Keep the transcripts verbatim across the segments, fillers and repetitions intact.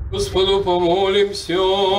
Господу помолимся.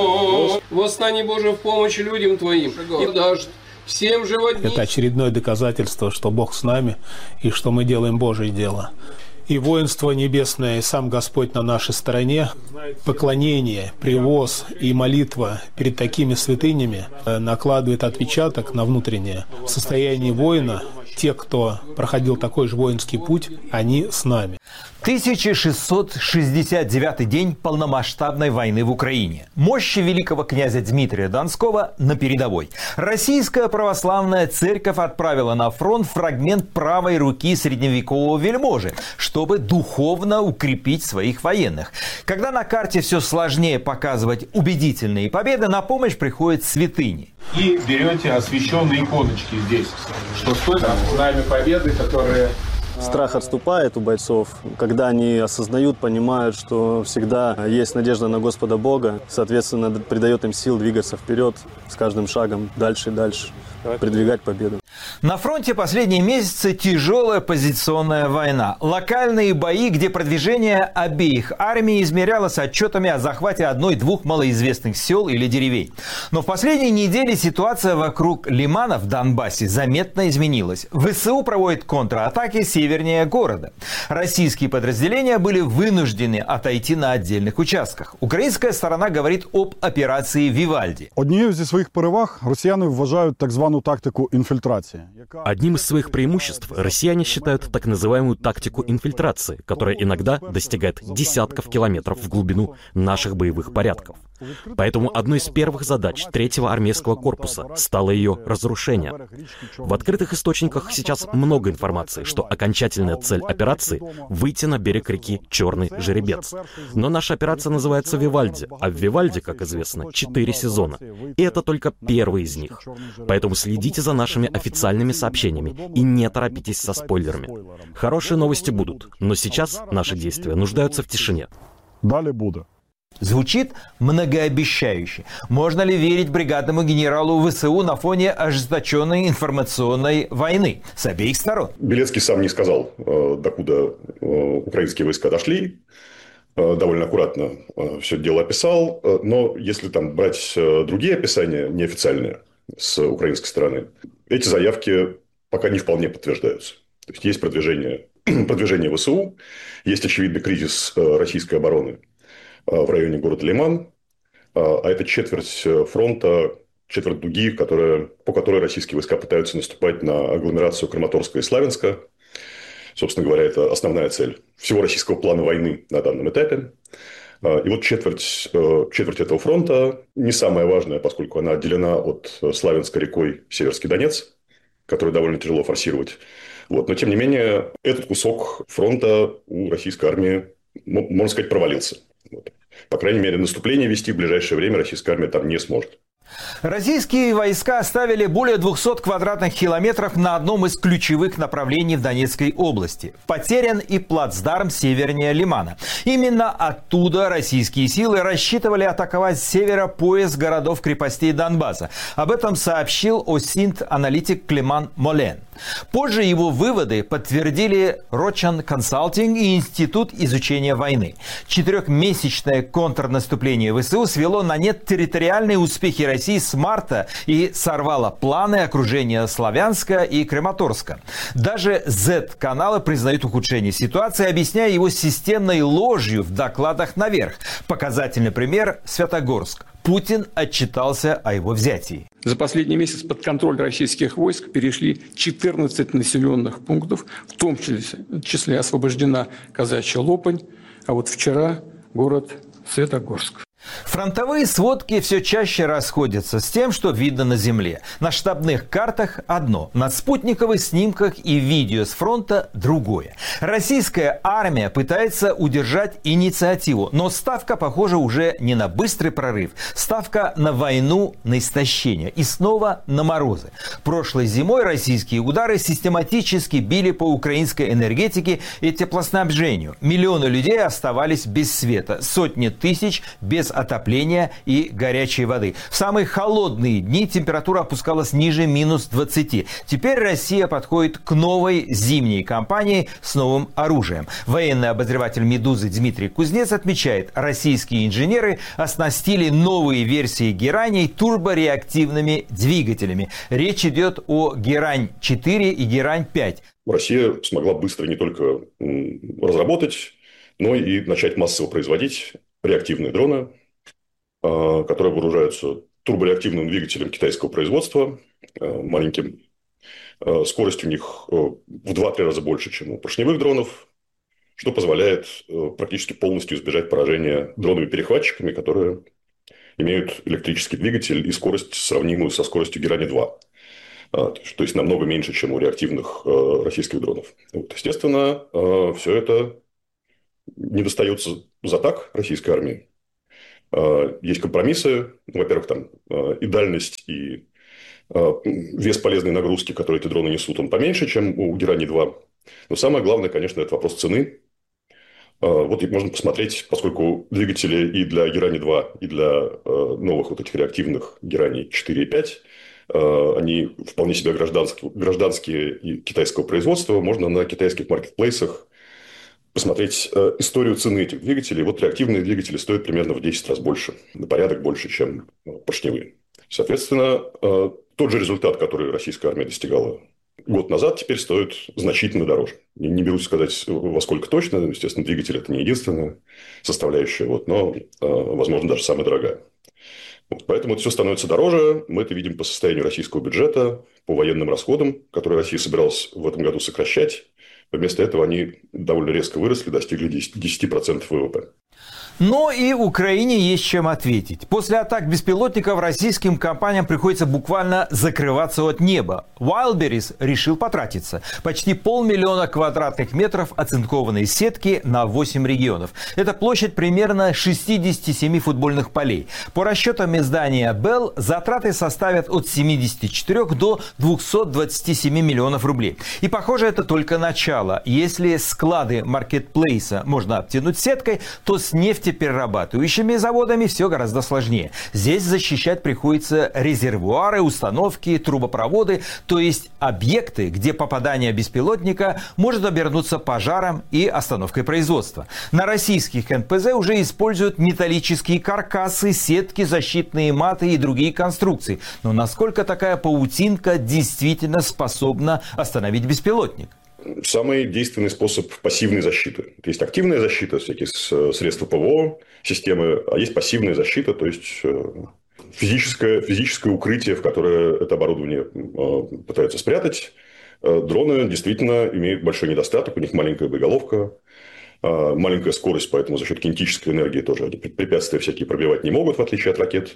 Восстань, Боже, в помощь людям Твоим, и дашь всем живодни. Это очередное доказательство, что Бог с нами и что мы делаем Божие дело. И воинство небесное, и сам Господь на нашей стороне. Поклонение, привоз и молитва перед такими святынями накладывает отпечаток на внутреннее. В состоянии воина те, кто проходил такой же воинский путь, они с нами. тысяча шестьсот шестьдесят девятый день полномасштабной войны в Украине. Мощи великого князя Дмитрия Донского на передовой. Российская православная церковь отправила на фронт фрагмент правой руки средневекового вельможи, чтобы духовно укрепить своих военных. Когда на карте все сложнее показывать убедительные победы, на помощь приходят святыни. И берете освященные иконочки здесь, что стоит знамя победы, которые... Страх отступает у бойцов, когда они осознают, понимают, что всегда есть надежда на Господа Бога, соответственно, придает им сил двигаться вперед с каждым шагом, дальше и дальше, продвигать победу. На фронте последние месяцы тяжелая позиционная война. Локальные бои, где продвижение обеих армий измерялось отчетами о захвате одной-двух малоизвестных сел или деревень. Но в последние недели ситуация вокруг Лимана в Донбассе заметно изменилась. ВСУ проводит контратаки севернее города. Российские подразделения были вынуждены отойти на отдельных участках. Українська сторона говорить об операції «Вівальді». Однією зі своїх переваг росіяни вважають так звану тактику інфільтрації. Одним из своих преимуществ россияне считают так называемую тактику инфильтрации, которая иногда достигает десятков километров в глубину наших боевых порядков. Поэтому одной из первых задач третьего армейского корпуса стало ее разрушение. В открытых источниках сейчас много информации, что окончательная цель операции — выйти на берег реки Черный Жеребец. Но наша операция называется «Вівальді», а в «Вівальді», как известно, четыре сезона. И это только первый из них. Поэтому следите за нашими официальными сообщениями и не торопитесь со спойлерами. Хорошие новости будут, но сейчас наши действия нуждаются в тишине. Далее будет. Звучит многообещающе. Можно ли верить бригадному генералу ВСУ на фоне ожесточенной информационной войны с обеих сторон? Белецкий сам не сказал, докуда украинские войска дошли. Довольно аккуратно все это дело описал. Но если там брать другие описания, неофициальные, с украинской стороны, эти заявки пока не вполне подтверждаются. То есть, есть продвижение, продвижение ВСУ, есть очевидный кризис российской обороны в районе города Лиман, а это четверть фронта, четверть дуги, которая, по которой российские войска пытаются наступать на агломерацию Краматорска и Славянска. Собственно говоря, это основная цель всего российского плана войны на данном этапе. И вот четверть, четверть этого фронта не самая важная, поскольку она отделена от Славянска рекой Северский Донец, который довольно тяжело форсировать. Вот. Но, тем не менее, этот кусок фронта у российской армии, можно сказать, провалился. Вот. По крайней мере, наступление вести в ближайшее время российская армия там не сможет. Российские войска оставили более двухсот квадратных километров на одном из ключевых направлений в Донецкой области. Потерян и плацдарм севернее Лимана. Именно оттуда российские силы рассчитывали атаковать с севера пояс городов-крепостей Донбасса. Об этом сообщил ОСИНТ-аналитик Климан Молен. Позже его выводы подтвердили Рочан Консалтинг и Институт изучения войны. Четырехмесячное контрнаступление ВСУ свело на нет территориальные успехи России с марта и сорвало планы окружения Славянска и Краматорска. Даже зет-каналы признают ухудшение ситуации, объясняя его системной ложью в докладах наверх. Показательный пример – Святогорск. Путин отчитался о его взятии. За последний месяц под контроль российских войск перешли четырнадцать населенных пунктов, в том числе освобождена Казачья Лопань, а вот вчера город Светогорск. Фронтовые сводки все чаще расходятся с тем, что видно на земле. На штабных картах одно, на спутниковых снимках и видео с фронта другое. Российская армия пытается удержать инициативу, но ставка, похоже, уже не на быстрый прорыв. Ставка на войну, на истощение и снова на морозы. Прошлой зимой российские удары систематически били по украинской энергетике и теплоснабжению. Миллионы людей оставались без света, сотни тысяч без отопления отопления и горячей воды. В самые холодные дни температура опускалась ниже минус двадцати. Теперь Россия подходит к новой зимней кампании с новым оружием. Военный обозреватель «Медузы» Дмитрий Кузнец отмечает, российские инженеры оснастили новые версии гераней турбореактивными двигателями. Речь идет о Герань четыре и Герань пять. Россия смогла быстро не только разработать, но и начать массово производить реактивные дроны, которые вооружаются турбореактивным двигателем китайского производства, маленьким. Скорость у них в два-три раза больше, чем у поршневых дронов, что позволяет практически полностью избежать поражения дронами-перехватчиками, которые имеют электрический двигатель и скорость, сравнимую со скоростью Герани два. То есть, намного меньше, чем у реактивных российских дронов. Вот, естественно, все это не достается за так российской армии. Есть компромиссы. Во-первых, там и дальность, и вес полезной нагрузки, которые эти дроны несут, он поменьше, чем у Герани два. Но самое главное, конечно, это вопрос цены. Вот можно посмотреть, поскольку двигатели и для Герани два, и для новых вот этих реактивных Герани четыре и пять, они вполне себе гражданские, гражданские и китайского производства, можно на китайских маркетплейсах посмотреть историю цены этих двигателей. Вот реактивные двигатели стоят примерно в десять раз больше, на порядок больше, чем поршневые. Соответственно, тот же результат, который российская армия достигала год назад, теперь стоит значительно дороже. Не берусь сказать, во сколько точно. Естественно, двигатель – это не единственная составляющая, вот, но, возможно, даже самая дорогая. Поэтому это все становится дороже. Мы это видим по состоянию российского бюджета, по военным расходам, которые Россия собиралась в этом году сокращать. Вместо этого они довольно резко выросли, достигли десяти процентов ВВП. Но и Украине есть чем ответить. После атак беспилотников российским компаниям приходится буквально закрываться от неба. Wildberries решил потратиться. Почти полмиллиона квадратных метров оцинкованной сетки на восемь регионов. Это площадь примерно шестидесяти семи футбольных полей. По расчетам издания Bell, затраты составят от семидесяти четырёх до двухсот двадцати семи миллионов рублей. И похоже, это только начало. Если склады маркетплейса можно обтянуть сеткой, то с нефтеперерабатывающими заводами все гораздо сложнее. Здесь защищать приходится резервуары, установки, трубопроводы, то есть объекты, где попадание беспилотника может обернуться пожаром и остановкой производства. На российских эн пэ зэ уже используют металлические каркасы, сетки, защитные маты и другие конструкции. Но насколько такая паутинка действительно способна остановить беспилотник? Самый действенный способ пассивной защиты. Есть активная защита, всякие средства пэ вэ о системы, а есть пассивная защита, то есть физическое, физическое укрытие, в которое это оборудование пытаются спрятать. Дроны действительно имеют большой недостаток, у них маленькая боеголовка, маленькая скорость, поэтому за счет кинетической энергии тоже они препятствия всякие пробивать не могут, в отличие от ракет.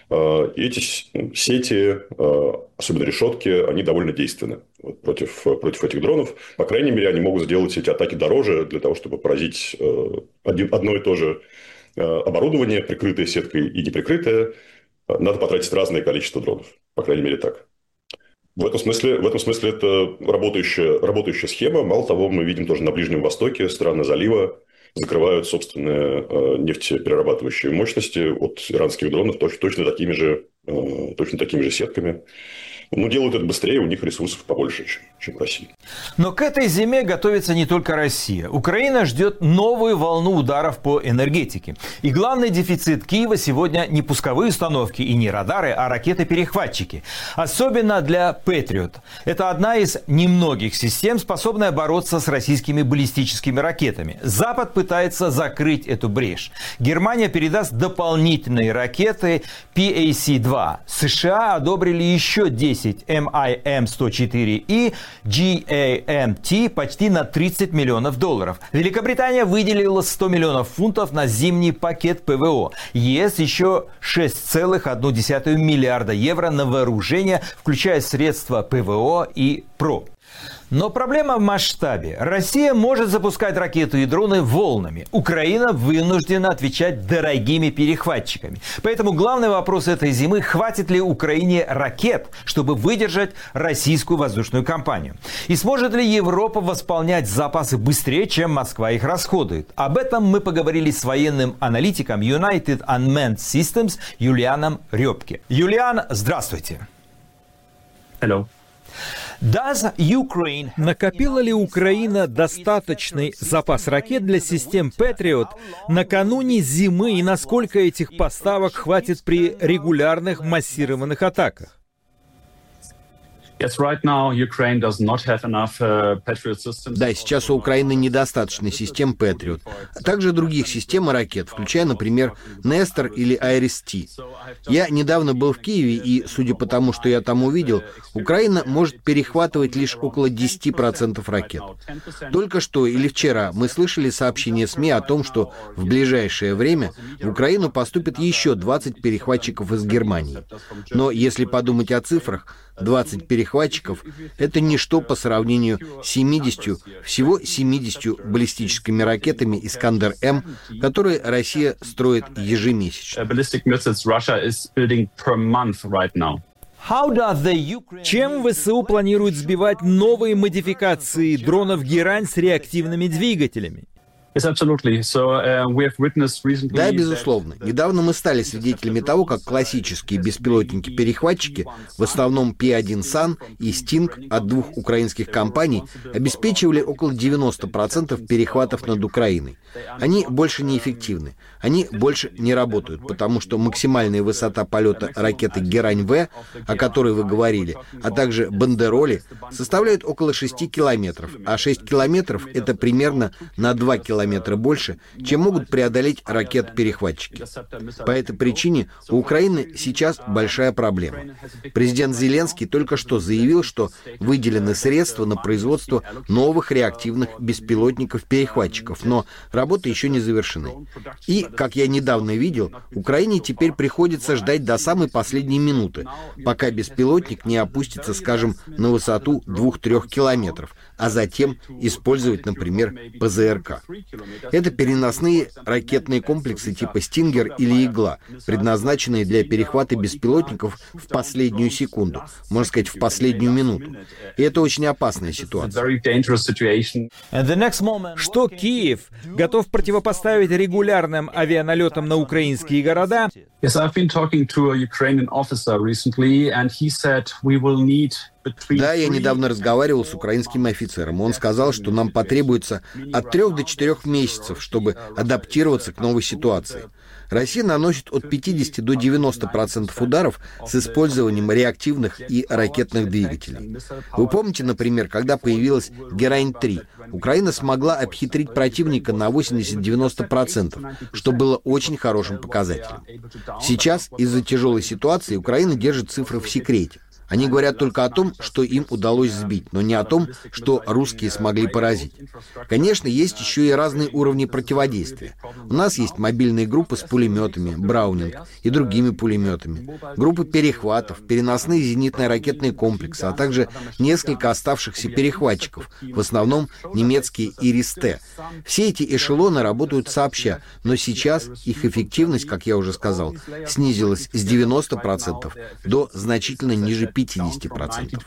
И эти сети, особенно решетки, они довольно действенны против, против этих дронов. По крайней мере, они могут сделать эти атаки дороже для того, чтобы поразить один, одно и то же оборудование, прикрытое сеткой и неприкрытое. Надо потратить разное количество дронов. По крайней мере, так. В этом смысле, в этом смысле это работающая, работающая схема. Мало того, мы видим тоже на Ближнем Востоке, страны залива закрывают собственные э, нефтеперерабатывающие мощности от иранских дронов точно, точно, такими же, э, точно такими же сетками. Но делают это быстрее, у них ресурсов побольше, чем, чем в России. Но к этой зиме готовится не только Россия. Украина ждет новую волну ударов по энергетике. И главный дефицит Киева сегодня не пусковые установки и не радары, а ракеты-перехватчики. Особенно для Патриот. Это одна из немногих систем, способная бороться с российскими баллистическими ракетами. Запад пытается закрыть эту брешь. Германия передаст дополнительные ракеты пи эй си два. США одобрили еще десять эм ай эм сто четыре и джи эй эм ти почти на тридцать миллионов долларов. Великобритания выделила сто миллионов фунтов на зимний пакет пэ вэ о. ЕС еще шесть целых одна десятая миллиарда евро на вооружение, включая средства пэ вэ о и ПРО. Но проблема в масштабе. Россия может запускать ракеты и дроны волнами. Украина вынуждена отвечать дорогими перехватчиками. Поэтому главный вопрос этой зимы – хватит ли Украине ракет, чтобы выдержать российскую воздушную кампанию? И сможет ли Европа восполнять запасы быстрее, чем Москва их расходует? Об этом мы поговорили с военным аналитиком United Unmanned Systems Юлианом Рёбке. Юлиан, здравствуйте. Hello. Накопила ли Украина достаточный запас ракет для систем Patriot накануне зимы, и насколько этих поставок хватит при регулярных массированных атаках? Да, сейчас у Украины недостаточно систем Patriot, а также других систем и ракет, включая, например, Нестор или Айрис-Ти. Я недавно был в Киеве, и, судя по тому, что я там увидел, Украина может перехватывать лишь около десяти процентов ракет. Только что или вчера мы слышали сообщение СМИ о том, что в ближайшее время в Украину поступит еще двадцать перехватчиков из Германии. Но если подумать о цифрах, двадцать перехватчиков — это ничто по сравнению с семидесятью, всего семидесятью баллистическими ракетами «Искандер-М», которые Россия строит ежемесячно. Чем ВСУ планирует сбивать новые модификации дронов «Герань» с реактивными двигателями? Да, безусловно. Недавно мы стали свидетелями того, как классические беспилотники-перехватчики, в основном Пи один Сан и Стинг от двух украинских компаний, обеспечивали около девяноста процентов перехватов над Украиной. Они больше не эффективны. Они больше не работают, потому что максимальная высота полета ракеты «Герань-В», о которой вы говорили, а также «Бандероли», составляют около шести километров, а шесть километров — это примерно на два километра больше, чем могут преодолеть ракет-перехватчики. По этой причине у Украины сейчас большая проблема. Президент Зеленский только что заявил, что выделены средства на производство новых реактивных беспилотников-перехватчиков, но работы еще не завершены. И, как я недавно видел, Украине теперь приходится ждать до самой последней минуты, пока беспилотник не опустится, скажем, на высоту двух-трёх километров, а затем использовать, например, ПЗРК. Это переносные ракетные комплексы типа «Стингер» или «Игла», предназначенные для перехвата беспилотников в последнюю секунду, можно сказать, в последнюю минуту. И это очень опасная ситуация. Что Киев готов противопоставить регулярным авианалетам на украинские города? Да, я недавно разговаривал с украинским офицером. Он сказал, что нам потребуется от трех до четырех месяцев, чтобы адаптироваться к новой ситуации. Россия наносит от пятидесяти до девяноста процентов ударов с использованием реактивных и ракетных двигателей. Вы помните, например, когда появилась Герань-три, Украина смогла обхитрить противника на восемьдесят-девяносто процентов, что было очень хорошим показателем. Сейчас из-за тяжелой ситуации Украина держит цифры в секрете. Они говорят только о том, что им удалось сбить, но не о том, что русские смогли поразить. Конечно, есть еще и разные уровни противодействия. У нас есть мобильные группы с пулеметами, Браунинг и другими пулеметами, группы перехватов, переносные зенитные ракетные комплексы, а также несколько оставшихся перехватчиков, в основном немецкие Ирис-Т. Все эти эшелоны работают сообща, но сейчас их эффективность, как я уже сказал, снизилась с девяноста процентов до значительно ниже пятидесяти процентов.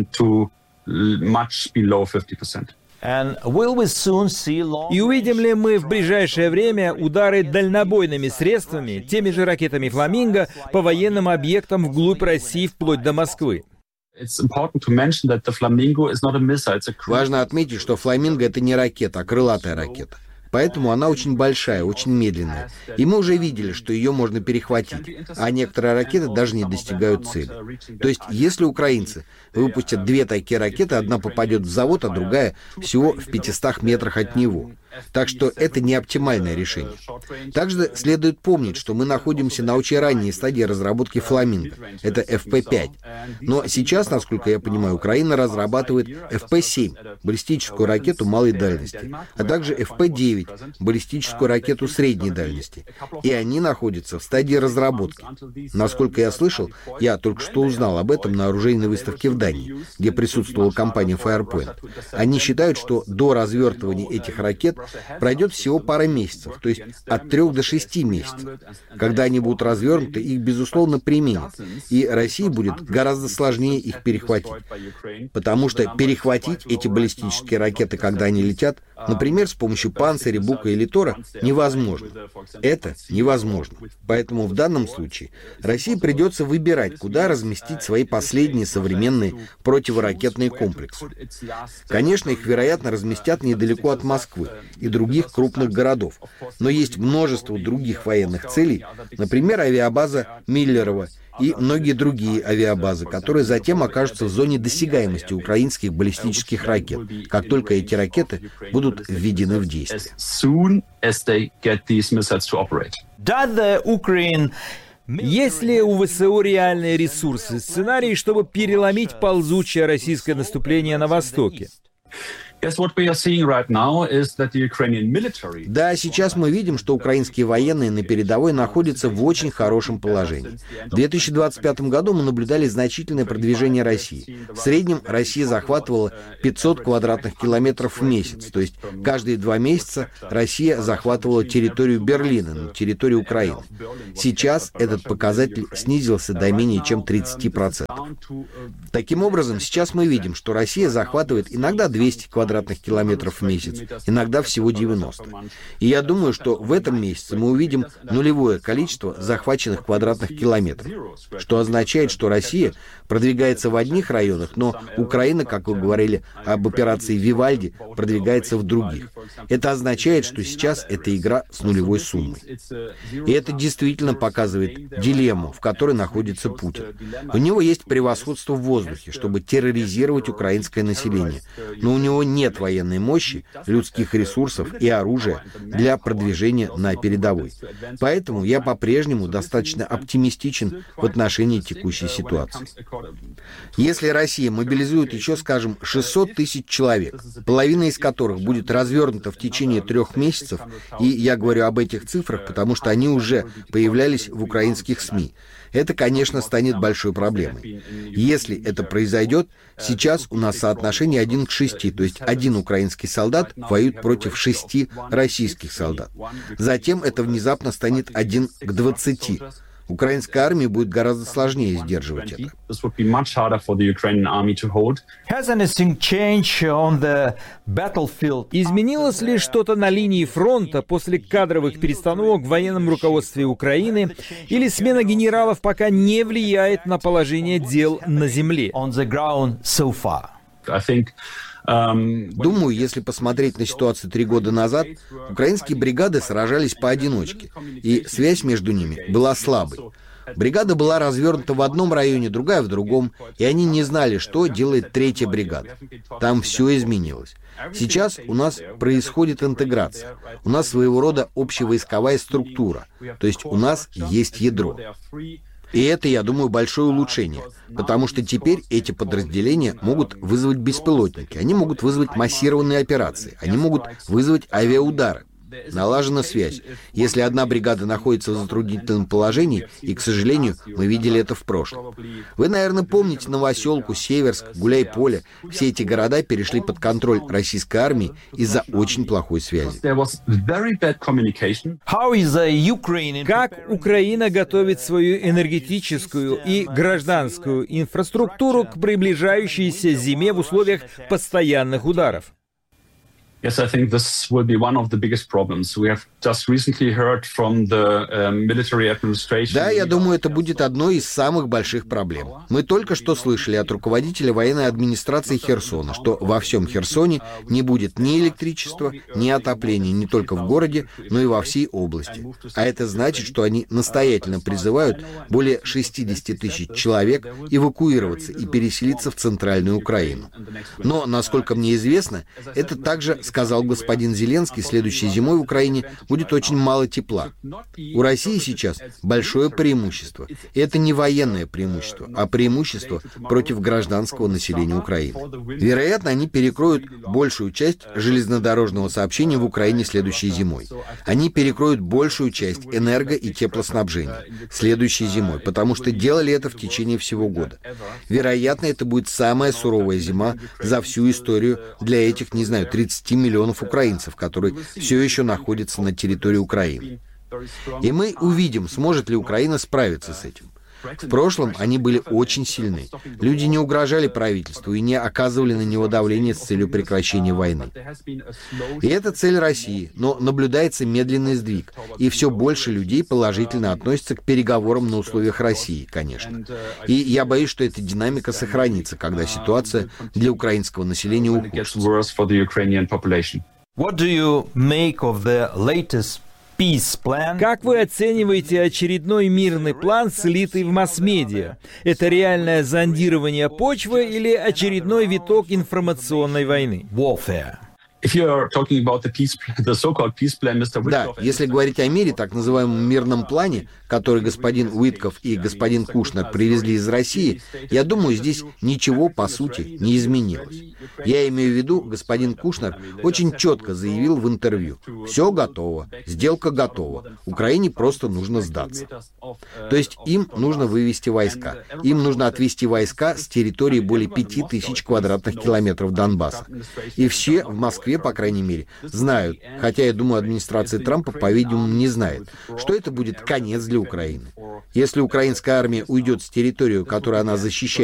И увидим ли мы в ближайшее время удары дальнобойными средствами, теми же ракетами «Фламинго», по военным объектам вглубь России вплоть до Москвы? Важно отметить, что «Фламинго» — это не ракета, а крылатая ракета. Поэтому она очень большая, очень медленная. И мы уже видели, что ее можно перехватить, а некоторые ракеты даже не достигают цели. То есть, если украинцы выпустят две такие ракеты, одна попадет в завод, а другая всего в пятистах метрах от него. Так что это не оптимальное решение. Также следует помнить, что мы находимся на очень ранней стадии разработки «Фламинго». Это эф пэ пять. Но сейчас, насколько я понимаю, Украина разрабатывает эф пэ семь, баллистическую ракету малой дальности, а также эф пэ девять, баллистическую ракету средней дальности. И они находятся в стадии разработки. Насколько я слышал, я только что узнал об этом на оружейной выставке в Дании, где присутствовала компания Firepoint. Они считают, что до развертывания этих ракет пройдет всего пара месяцев, то есть от трех до шести месяцев. Когда они будут развернуты, их, безусловно, применят. И России будет гораздо сложнее их перехватить. Потому что перехватить эти баллистические ракеты, когда они летят, например, с помощью «Панциря», «Бука» или «Тора», невозможно. Это невозможно. Поэтому в данном случае России придется выбирать, куда разместить свои последние современные противоракетные комплексы. Конечно, их, вероятно, разместят недалеко от Москвы и других крупных городов. Но есть множество других военных целей, например, авиабаза Миллерово и многие другие авиабазы, которые затем окажутся в зоне досягаемости украинских баллистических ракет, как только эти ракеты будут введены в действие. Есть ли у вэ эс о реальные ресурсы, сценарии, чтобы переломить ползучее российское наступление на Востоке? Да, сейчас мы видим, что украинские военные на передовой находятся в очень хорошем положении. В две тысячи двадцать пятом году мы наблюдали значительное продвижение России. В среднем Россия захватывала пятьсот квадратных километров в месяц, то есть каждые два месяца Россия захватывала территорию Берлина, на территории Украины. Сейчас этот показатель снизился до менее чем тридцати процентов. Таким образом, сейчас мы видим, что Россия захватывает иногда двести квадратных километров в месяц, иногда всего девяносто. И я думаю, что в этом месяце мы увидим нулевое количество захваченных квадратных километров, что означает, что Россия продвигается в одних районах, но Украина, как вы говорили об операции «Вивальди», продвигается в других. Это означает, что сейчас это игра с нулевой суммой. И это действительно показывает дилемму, в которой находится Путин. У него есть превосходство в воздухе, чтобы терроризировать украинское население, но у него нет Нет военной мощи, людских ресурсов и оружия для продвижения на передовой. Поэтому я по-прежнему достаточно оптимистичен в отношении текущей ситуации. Если Россия мобилизует еще, скажем, шестьсот тысяч человек, половина из которых будет развернута в течение трех месяцев, и я говорю об этих цифрах, потому что они уже появлялись в украинских СМИ, это, конечно, станет большой проблемой. Если это произойдет, сейчас у нас соотношение один к шести, то есть один украинский солдат воюет против шести российских солдат. Затем это внезапно станет один к двадцати. Украинской армии будет гораздо сложнее сдерживать это. Изменилось ли что-то на линии фронта после кадровых перестановок в военном руководстве Украины, или смена генералов пока не влияет на положение дел на земле? Думаю, если посмотреть на ситуацию три года назад, украинские бригады сражались поодиночке, и связь между ними была слабой. Бригада была развернута в одном районе, другая в другом, и они не знали, что делает третья бригада. Там все изменилось. Сейчас у нас происходит интеграция. У нас своего рода общевойсковая структура, то есть у нас есть ядро. И это, я думаю, большое улучшение, потому что теперь эти подразделения могут вызвать беспилотники, они могут вызвать массированные операции, они могут вызвать авиаудары. Налажена связь. Если одна бригада находится в затруднительном положении, и, к сожалению, мы видели это в прошлом. Вы, наверное, помните Новоселку, Северск, Гуляй-Поле. Все эти города перешли под контроль российской армии из-за очень плохой связи. Как Украина готовит свою энергетическую и гражданскую инфраструктуру к приближающейся зиме в условиях постоянных ударов? Yes, I think this will be one of the biggest problems. We have just recently heard from the uh, military administration. Да, я думаю, это будет одной из самых больших проблем. Мы только что слышали от руководителя военной администрации Херсона, что во всем Херсоне не будет ни электричества, ни отопления не только в городе, но и во всей области. А это значит, что они настоятельно призывают более шестидесяти тысяч человек эвакуироваться и переселиться в центральную Украину. Но, насколько мне известно, это также сказал господин Зеленский, следующей зимой в Украине будет очень мало тепла. У России сейчас большое преимущество. И это не военное преимущество, а преимущество против гражданского населения Украины. Вероятно, они перекроют большую часть железнодорожного сообщения в Украине следующей зимой. Они перекроют большую часть энерго- и теплоснабжения следующей зимой, потому что делали это в течение всего года. Вероятно, это будет самая суровая зима за всю историю для этих, не знаю, тридцати миллионов украинцев, которые все еще находятся на территории Украины. И мы увидим, сможет ли Украина справиться с этим. В прошлом они были очень сильны. Люди не угрожали правительству и не оказывали на него давление с целью прекращения войны. И это цель России, но наблюдается медленный сдвиг, и все больше людей положительно относятся к переговорам на условиях России, конечно. И я боюсь, что эта динамика сохранится, когда ситуация для украинского населения ухудшится. What do you make of the latest Как вы оцениваете очередной мирный план, слитый в масс-медиа? Это реальное зондирование почвы или очередной виток информационной войны? Warfare. Да, если говорить о мире, так называемом мирном плане, который господин Уитков и господин Кушнер привезли из России, я думаю, здесь ничего, по сути, не изменилось. Я имею в виду, господин Кушнер очень четко заявил в интервью: все готово, сделка готова, Украине просто нужно сдаться. То есть им нужно вывести войска. Им нужно отвести войска с территории более пяти тысяч квадратных километров Донбасса. И все в Москве, по крайней мере, знают, хотя, я думаю, администрация Трампа, по-видимому, не знает, что это будет конец для Украины. Если украинская армия уйдет с территории, которую она защищает,